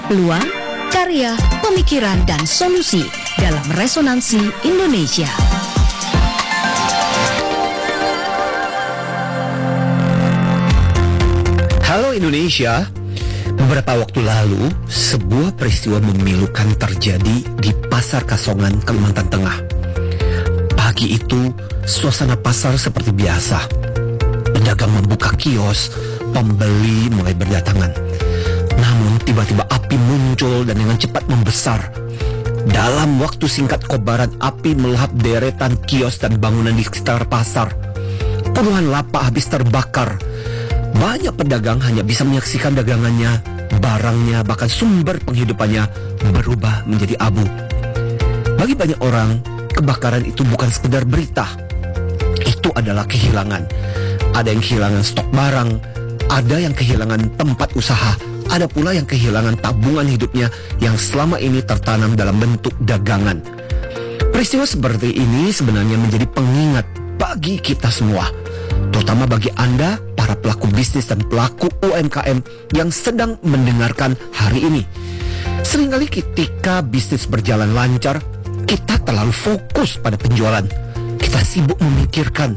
peluang, karya, pemikiran, dan solusi dalam Resonansi Indonesia. Halo Indonesia. Beberapa waktu lalu, sebuah peristiwa memilukan terjadi di Pasar Kasongan, Kalimantan Tengah. Pagi itu, suasana pasar seperti biasa. Pedagang membuka kios, pembeli mulai berdatangan. Namun tiba-tiba api muncul dan dengan cepat membesar. Dalam waktu singkat kobaran api melahap deretan kios dan bangunan di sekitar pasar. Puluhan lapak habis terbakar. Banyak pedagang hanya bisa menyaksikan dagangannya, barangnya, bahkan sumber penghidupannya berubah menjadi abu. Bagi banyak orang, kebakaran itu bukan sekedar berita. Itu adalah kehilangan. Ada yang kehilangan stok barang, ada yang kehilangan tempat usaha, ada pula yang kehilangan tabungan hidupnya yang selama ini tertanam dalam bentuk dagangan. Peristiwa seperti ini sebenarnya menjadi pengingat bagi kita semua, terutama bagi Anda, para pelaku bisnis dan pelaku UMKM yang sedang mendengarkan hari ini. Seringkali ketika bisnis berjalan lancar, kita terlalu fokus pada penjualan. Kita sibuk memikirkan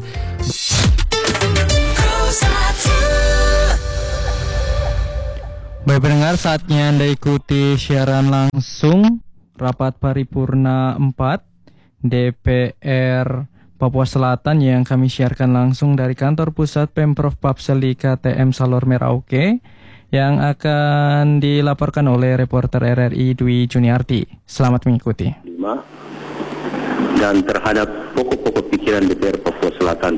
Baik pendengar, saatnya Anda ikuti siaran langsung Rapat Paripurna 4 DPR Papua Selatan yang kami siarkan langsung dari kantor pusat Pemprov Papsel di KTM Salor Merauke yang akan dilaporkan oleh reporter RRI Dwi Juniarti. Selamat mengikuti. 5 dan terhadap pokok-pokok pikiran DPR Papua Selatan.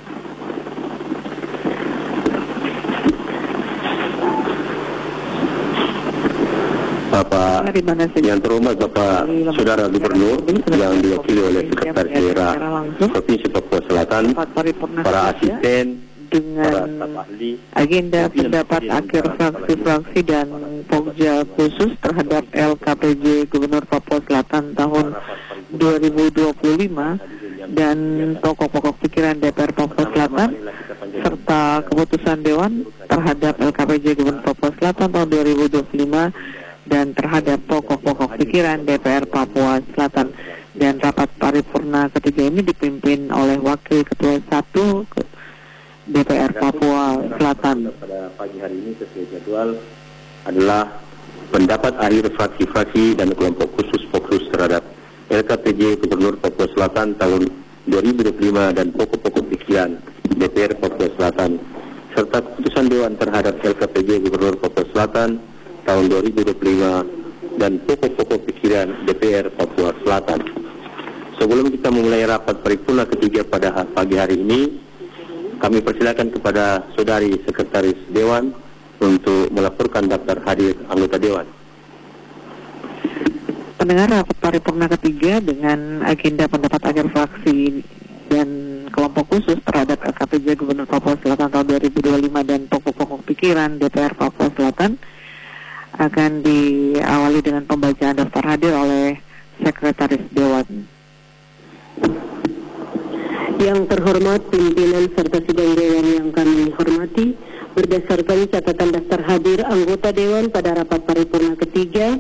Bapak yang terhormat Bapak Saudara Gubernur yang diwakili oleh Sekretaris Daerah Provinsi Papua Selatan, para asisten, dengan agenda pendapat akhir fraksi-fraksi dan pokja khusus terhadap LKPJ Gubernur Papua Selatan tahun 2025 dan pokok-pokok pikiran DPR Papua Selatan serta keputusan Dewan terhadap LKPJ Gubernur Papua Selatan tahun 2025 dan terhadap pokok-pokok pikiran DPR Papua Selatan. Dan rapat paripurna ketiga ini dipimpin oleh Wakil Ketua 1 DPR Papua Selatan. Pada pagi hari ini sesuai jadwal adalah pendapat akhir fraksi-fraksi dan kelompok khusus fokus terhadap LKPJ Gubernur Papua Selatan tahun 2025 dan pokok-pokok pikiran DPR Papua Selatan serta keputusan Dewan terhadap LKPJ Gubernur Papua Selatan tahun 2025 dan pokok-pokok pikiran DPR Papua Selatan. Sebelum kita memulai rapat paripurna ketiga pada pagi hari ini, kami persilakan kepada Saudari Sekretaris Dewan untuk melaporkan daftar hadir anggota Dewan. Pendengar, rapat paripurna ketiga dengan agenda pendapat akhir fraksi dan kelompok khusus terhadap LKPJ Gubernur Papua Selatan tahun 2025 dan pokok-pokok pikiran DPR Papua Selatan akan diawali dengan pembacaan daftar hadir oleh Sekretaris Dewan. Yang terhormat pimpinan serta sidang Dewan yang kami hormati, berdasarkan catatan daftar hadir anggota Dewan pada rapat paripurna ketiga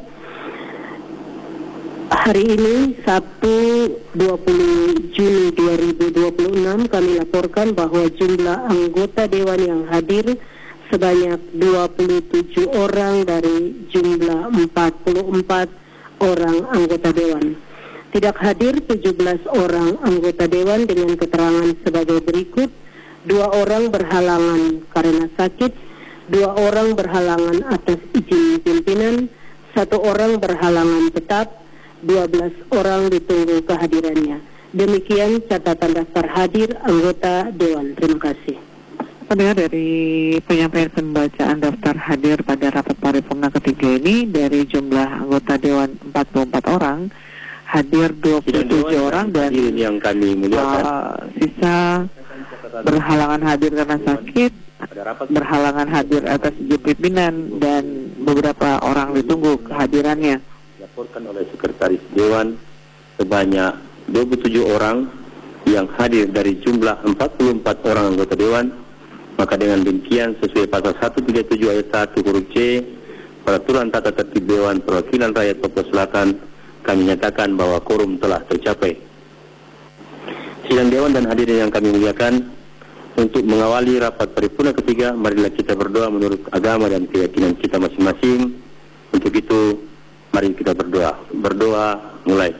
hari ini Sabtu 20 Juni 2026, kami laporkan bahwa jumlah anggota Dewan yang hadir sebanyak 27 orang dari jumlah 44 orang anggota Dewan. Tidak hadir 17 orang anggota Dewan dengan keterangan sebagai berikut: 2 orang berhalangan karena sakit, 2 orang berhalangan atas izin pimpinan, 1 orang berhalangan tetap, 12 orang ditunggu kehadirannya. Demikian catatan daftar hadir anggota Dewan. Terima kasih. Pendengar, dari penyampaian pembacaan daftar hadir pada rapat paripurna ketiga ini, dari jumlah anggota Dewan 44 orang, hadir 27 orang dan yang kami muliakan, sisa berhalangan hadir karena sakit, berhalangan hadir atas izin pimpinan, dan beberapa orang ditunggu kehadirannya. Dilaporkan oleh Sekretaris Dewan sebanyak 27 orang yang hadir dari jumlah 44 orang anggota Dewan. Maka dengan demikian sesuai pasal 137 ayat 1 huruf C Peraturan Tata Tertib Dewan Perwakilan Rakyat Papua Selatan, kami nyatakan bahwa quorum telah tercapai. Sidang Dewan dan hadirin yang kami muliakan, untuk mengawali rapat paripurna ketiga, marilah kita berdoa menurut agama dan keyakinan kita masing-masing. Untuk itu, mari kita berdoa. Berdoa mulai.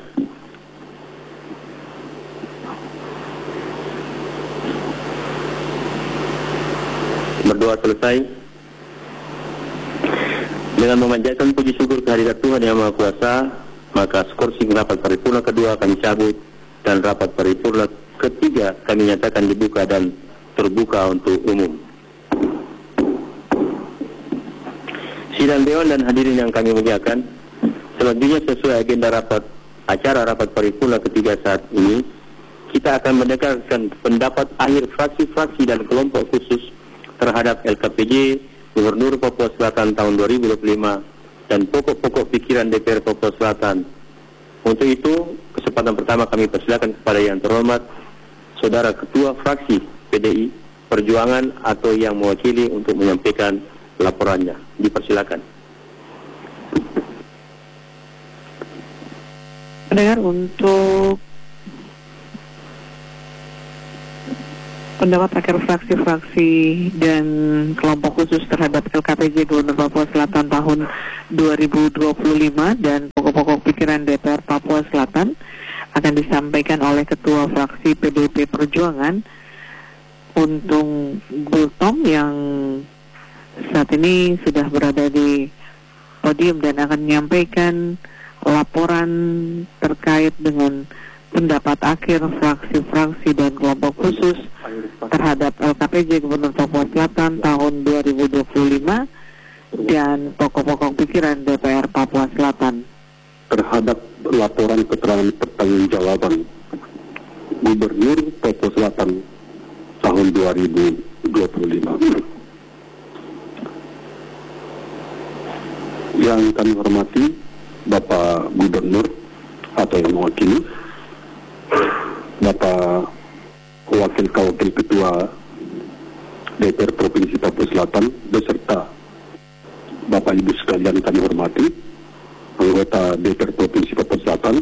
Berdoa selesai. Dengan memanjatkan puji syukur kehadirat Tuhan Yang Maha Kuasa, maka skorsing rapat paripurna kedua kami cabut dan rapat paripurna ketiga kami nyatakan dibuka dan terbuka untuk umum. Sidang Dewan dan hadirin yang kami muliakan, selanjutnya sesuai agenda acara rapat paripurna ketiga saat ini, kita akan mendengarkan pendapat akhir fraksi-fraksi dan kelompok khusus terhadap LKPJ Gubernur Papua Selatan tahun 2025 dan pokok-pokok pikiran DPR Papua Selatan. Untuk itu, kesempatan pertama kami persilakan kepada yang terhormat Saudara Ketua Fraksi PDI Perjuangan atau yang mewakili untuk menyampaikan laporannya. Dipersilakan. Pendengar, untuk pendapat akhir fraksi-fraksi dan kelompok khusus terhadap LKPJ Gubernur Papua Selatan tahun 2025 dan pokok-pokok pikiran DPR Papua Selatan akan disampaikan oleh Ketua Fraksi PDIP Perjuangan Untung Gultom yang saat ini sudah berada di podium dan akan menyampaikan laporan terkait dengan pendapat akhir fraksi-fraksi dan kelompok khusus terhadap LKPJ Gubernur Papua Selatan tahun 2025 dan pokok-pokok pikiran DPR Papua Selatan. Terhadap laporan keterangan pertanggungjawaban Gubernur Papua Selatan tahun 2025. Yang kami hormati Bapak Gubernur atau yang mewakili, Bapak Wakil Ketua DPR Provinsi Papua Selatan beserta Bapak Ibu sekalian kami hormati, anggota DPR Provinsi Papua Selatan,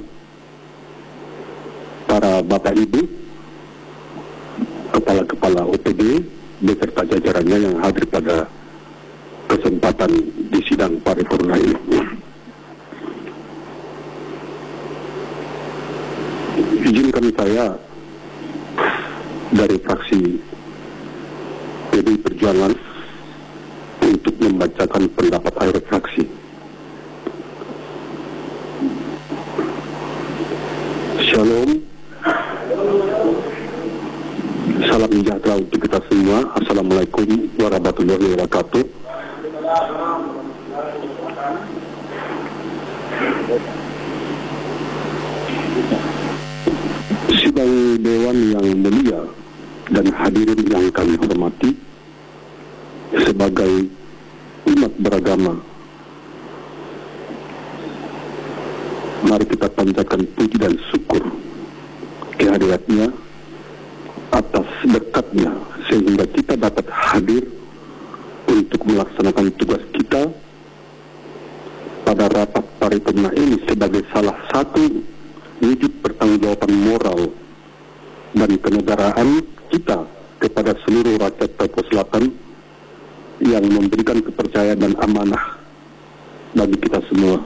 para Bapak Ibu, Kepala-Kepala OPD beserta jajarannya yang hadir pada kesempatan di sidang paripurna ini. Izinkan saya dari fraksi PDI Perjuangan untuk membacakan pendapat akhir fraksi. Shalom, salam sejahtera untuk kita semua. Assalamualaikum warahmatullahi wabarakatuh. Sidang Dewan yang mulia dan hadirin yang kami hormati, sebagai umat beragama, mari kita panjatkan puji dan syukur kehadiratnya atas berkatnya sehingga kita dapat hadir untuk melaksanakan tugas kita pada rapat paripurna ini sebagai salah satu wujud pertanggungjawaban moral dan kenegaraan kita kepada seluruh rakyat Papua Selatan yang memberikan kepercayaan dan amanah bagi kita semua.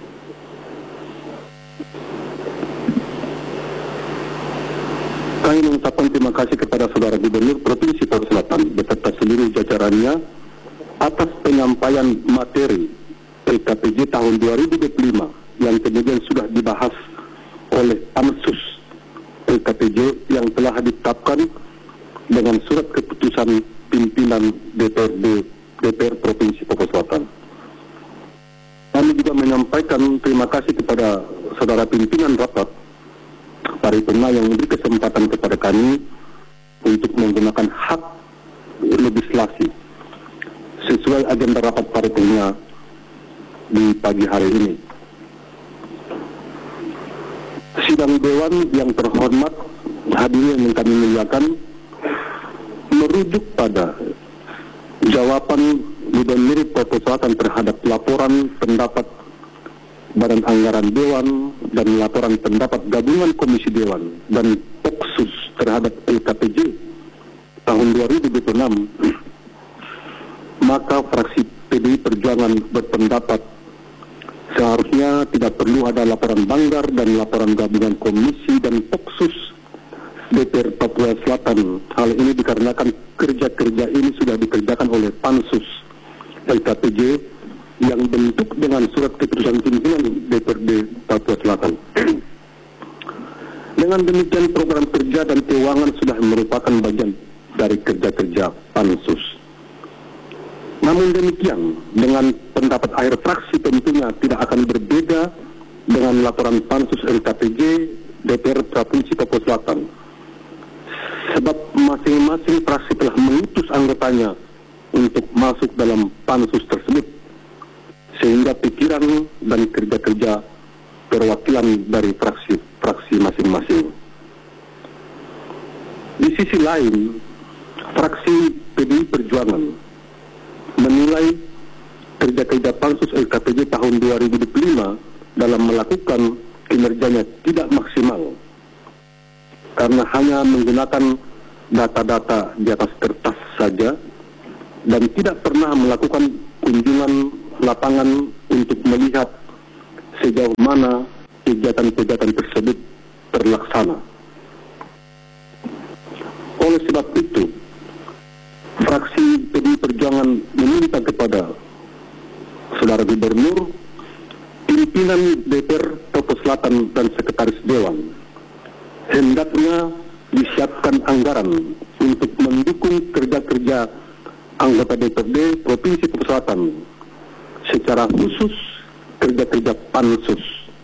Kami mengucapkan terima kasih kepada Saudara Gubernur Provinsi Papua Selatan beserta seluruh jajarannya atas penyampaian materi LKPJ tahun 2025 yang kemudian sudah dibahas oleh Pansus LKPJ yang telah ditetapkan dengan surat keputusan pimpinan DPR Provinsi Papua Selatan. Kami juga menyampaikan terima kasih kepada saudara pimpinan rapat paripurna yang memberi kesempatan kepada kami untuk menggunakan hak legislasi sesuai agenda rapat paripurna di pagi hari ini. Sidang Dewan yang terhormat, hadirin yang kami muliakan, merujuk pada jawaban Gubernur Papua Selatan terhadap laporan pendapat Badan Anggaran Dewan dan laporan pendapat Gabungan Komisi Dewan dan Poksus terhadap LKPJ tahun 2026, maka fraksi PDI Perjuangan berpendapat seharusnya tidak perlu ada laporan Banggar dan laporan Gabungan Komisi dan Poksus DPR Papua Selatan. Hal ini dikarenakan kerja-kerja ini sudah dikerjakan oleh Pansus LKPJ yang bentuk dengan surat keputusan pimpinan DPRD Papua Selatan. Dengan demikian program kerja dan keuangan sudah merupakan bagian dari kerja-kerja Pansus. Namun demikian, dengan pendapat akhir fraksi tentunya tidak akan berbeda dengan laporan Pansus LKPJ DPR Provinsi Papua Selatan. Sebab masing-masing fraksi telah mengutus anggotanya untuk masuk dalam Pansus tersebut, sehingga pikiran dan kerja-kerja perwakilan dari fraksi masing-masing. Di sisi lain, fraksi PDI Perjuangan menilai kerja-kerja Pansus LKPJ tahun 2025 dalam melakukan kinerjanya tidak maksimal karena hanya menggunakan data-data di atas kertas saja dan tidak pernah melakukan kunjungan lapangan untuk melihat sejauh mana kegiatan-kegiatan tersebut terlaksana. Oleh sebab itu, fraksi PDI Perjuangan meminta kepada Saudara Gubernur, pimpinan DPR Papua Selatan dan Sekretaris Dewan hendaknya disiapkan anggaran untuk mendukung kerja-kerja anggota DPRD Provinsi Papua Selatan, secara khusus kerja-kerja Pansus.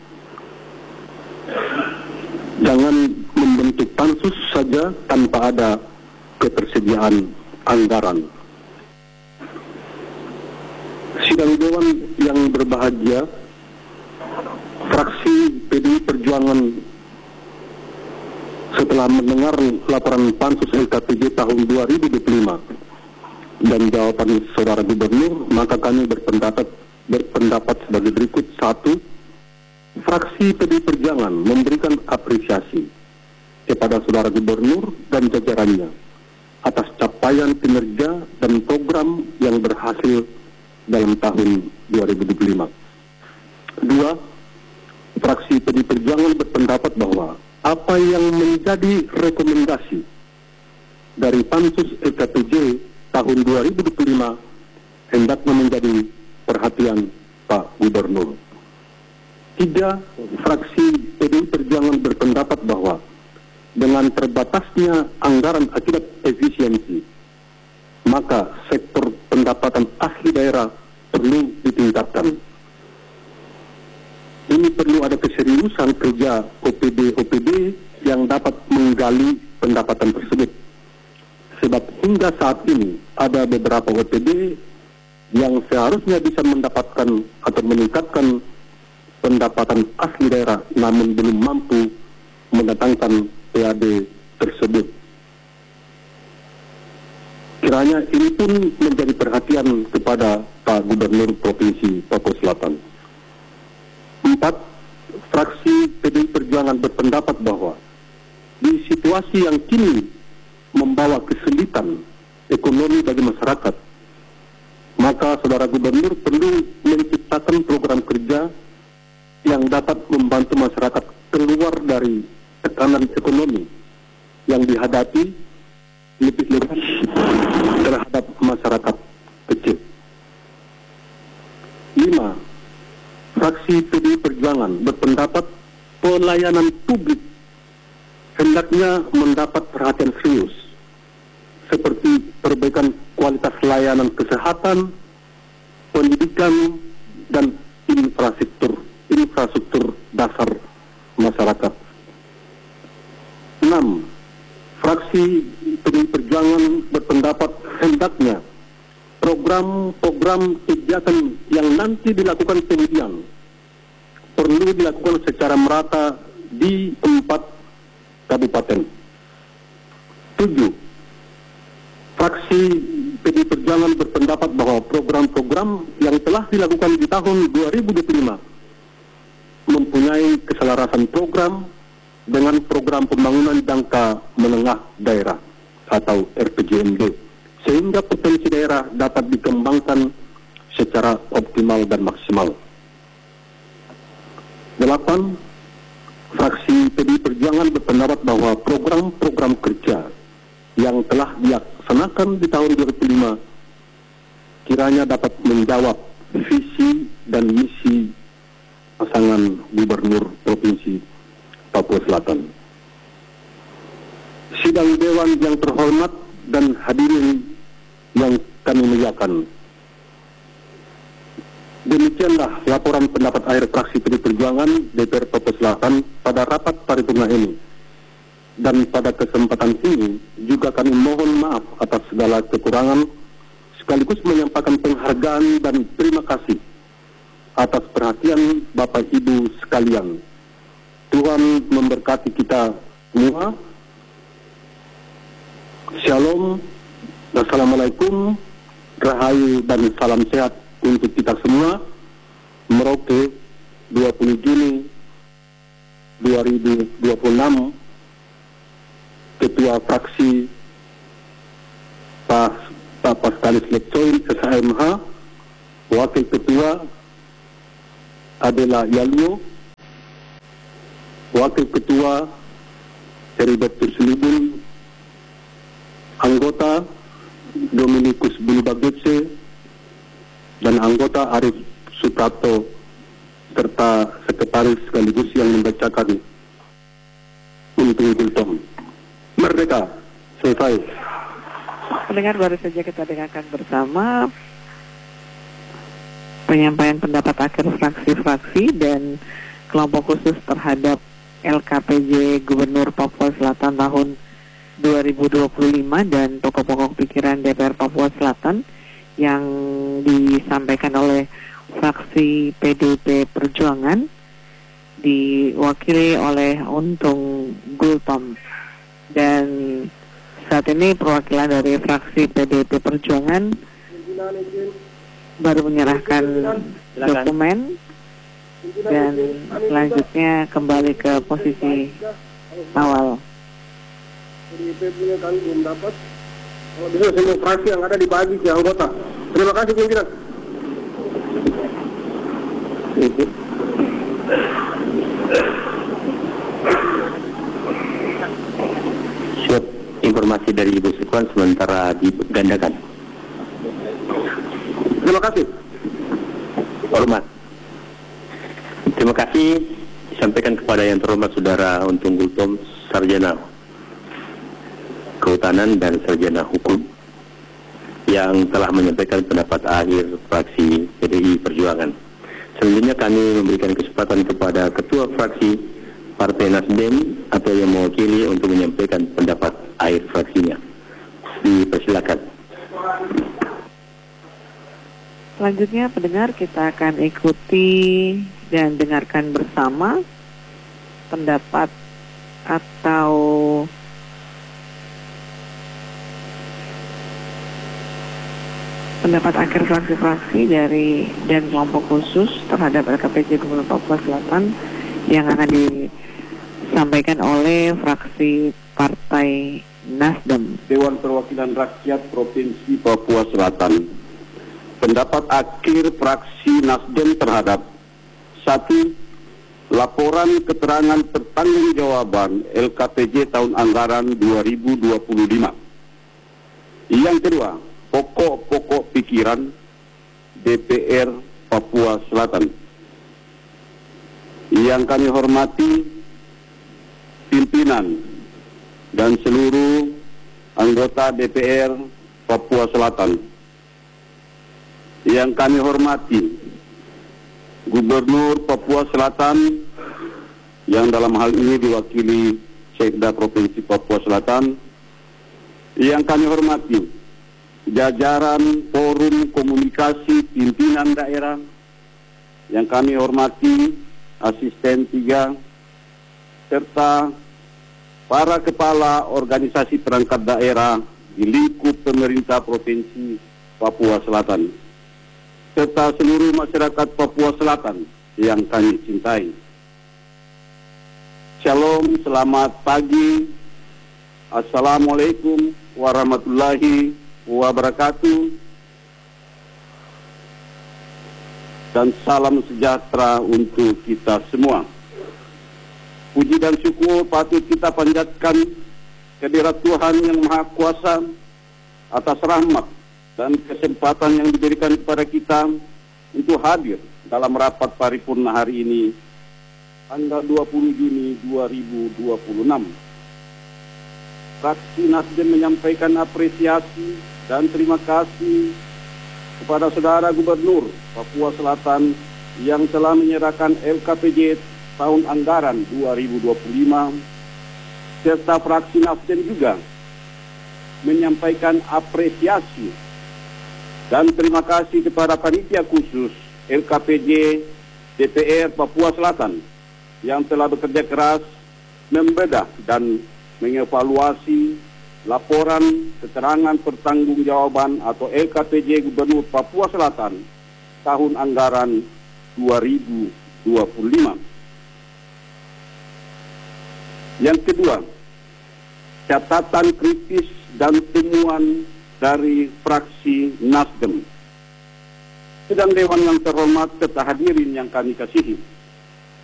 Jangan membentuk Pansus saja tanpa ada ketersediaan anggaran. Sidang Dewan yang berbahagia, fraksi PDI Perjuangan setelah mendengar laporan Pansus LKPJ tahun 2025 dan jawaban Saudara Gubernur, maka kami berpendapat sebagai berikut. 1. Fraksi PDI Perjuangan memberikan apresiasi kepada Saudara Gubernur dan jajarannya atas capaian kinerja dan program yang berhasil dalam tahun 2025. 2. Fraksi PDI Perjuangan berpendapat bahwa apa yang menjadi rekomendasi dari Pansus LKPJ tahun 2025 hendaknya menjadi perhatian Pak Gubernur. 3. Fraksi PDI Perjuangan berpendapat bahwa dengan terbatasnya anggaran akibat efisiensi, maka sektor pendapatan asli daerah perlu ditingkatkan. Ini perlu ada keseriusan kerja OPD yang dapat menggali pendapatan tersebut. Sebab hingga saat ini ada beberapa OPD yang seharusnya bisa mendapatkan atau meningkatkan pendapatan asli daerah namun belum mampu mendatangkan PAD tersebut. Kiranya ini pun menjadi perhatian kepada Pak Gubernur Provinsi Papua Selatan. 4. Fraksi PDI Perjuangan berpendapat bahwa di situasi yang kini membawa kesulitan ekonomi bagi masyarakat, maka Saudara Gubernur perlu menciptakan program kerja yang dapat membantu masyarakat keluar dari tekanan ekonomi yang dihadapi lebih-lebih terhadap masyarakat kecil. 5. Fraksi PDI Perjuangan berpendapat pelayanan publik hendaknya mendapat perhatian serius, seperti perbaikan kualitas layanan kesehatan, pendidikan, dan infrastruktur dasar masyarakat. 6. Fraksi PDI Perjuangan berpendapat hendaknya program-program kegiatan yang nanti dilakukan kemudian perlu dilakukan secara merata di 4 kabupaten. 7. Fraksi PDI Perjuangan Perjuangan berpendapat bahwa program-program yang telah dilakukan di tahun 2025 mempunyai keselarasan program dengan program pembangunan jangka menengah daerah atau RPJMD, sehingga potensi daerah dapat dikembangkan secara optimal dan maksimal. 8. Fraksi PDI Perjuangan berpendapat bahwa program-program kerja yang telah dilaksanakan di tahun 2005 kiranya dapat menjawab visi dan misi pasangan Gubernur Provinsi Papua Selatan. Sidang Dewan yang terhormat dan hadirin yang kami muliakan, demikianlah laporan pendapat akhir fraksi PDI Perjuangan DPR Papua Selatan pada rapat paripurna ini. Dan pada kesempatan ini juga kami mohon maaf atas segala kekurangan, sekaligus menyampaikan penghargaan dan terima kasih atas perhatian Bapak Ibu sekalian. Tuhan memberkati kita semua. Shalom, Assalamualaikum, Rahayu dan salam sehat untuk kita semua. Merauke 20 Juni 2026. Ketua Fraksi Pak Paskalis Lepsoin SHMH, Wakil Ketua Adela Yalio, Wakil Ketua Heribert Tursulibun, anggota Dominikus Bulibagetse, dan anggota Arif Suprapto, serta sekretaris sekaligus yang membacakan untuk Gultom. Merdeka, selesai. Pendengar, baru saja kita dengarkan bersama penyampaian pendapat akhir fraksi-fraksi dan kelompok khusus terhadap LKPJ Gubernur Papua Selatan tahun 2025 dan pokok-pokok pikiran DPR Papua Selatan yang disampaikan oleh fraksi PDIP Perjuangan diwakili oleh Untung Gultom. Dan saat ini perwakilan dari fraksi PDIP Perjuangan baru menyerahkan dokumen dan selanjutnya kembali ke posisi awal. PDIP punya kami belum dapat. Kalau bisa semua fraksi yang ada dibagi ke anggota. Terima kasih pimpinan. Informasi dari Ibu Sekwan sementara digandakan. Terima kasih. Hormat. Terima kasih disampaikan kepada yang terhormat Saudara Untung Gultom, Sarjana Kehutanan dan Sarjana Hukum, yang telah menyampaikan pendapat akhir fraksi PDI Perjuangan. Selanjutnya kami memberikan kesempatan kepada Ketua Fraksi Partai Nasdem atau yang mewakili untuk menyampaikan pendapat akhir fraksinya. Dipersilakan. Selanjutnya pendengar, kita akan ikuti dan dengarkan bersama pendapat atau pendapat akhir fraksi-fraksi dari dan kelompok khusus terhadap LKPJ Gubernur Papua Selatan yang akan disampaikan oleh fraksi Partai Nasdem. Dewan Perwakilan Rakyat Provinsi Papua Selatan. Pendapat akhir fraksi Nasdem terhadap 1. Laporan keterangan pertanggungjawaban LKPJ tahun anggaran 2025. Yang kedua, pokok-pokok pikiran DPR Papua Selatan. Yang kami hormati pimpinan dan seluruh anggota DPR Papua Selatan. Yang kami hormati Gubernur Papua Selatan yang dalam hal ini diwakili Sekda Provinsi Papua Selatan. Yang kami hormati jajaran Forum Komunikasi Pimpinan Daerah. Yang kami hormati Asisten 3 serta para kepala organisasi perangkat daerah di lingkup pemerintah provinsi Papua Selatan, serta seluruh masyarakat Papua Selatan yang kami cintai. Shalom, selamat pagi. Assalamualaikum warahmatullahi wabarakatuh. Dan salam sejahtera untuk kita semua. Puji dan syukur patut kita panjatkan kehadirat Tuhan yang Maha Kuasa atas rahmat dan kesempatan yang diberikan kepada kita untuk hadir dalam rapat paripurna hari ini, tanggal 20 Juni 2026. Fraksi Nasdem menyampaikan apresiasi dan terima kasih kepada Saudara Gubernur Papua Selatan yang telah menyerahkan LKPJ tahun anggaran 2025, serta fraksi Nasdem juga menyampaikan apresiasi dan terima kasih kepada panitia khusus LKPJ DPR Papua Selatan yang telah bekerja keras membedah dan mengevaluasi laporan keterangan pertanggungjawaban atau LKPJ Gubernur Papua Selatan tahun anggaran 2025. Yang kedua, catatan kritis dan temuan dari fraksi Nasdem. Sedang Dewan yang terhormat serta hadirin yang kami kasihi,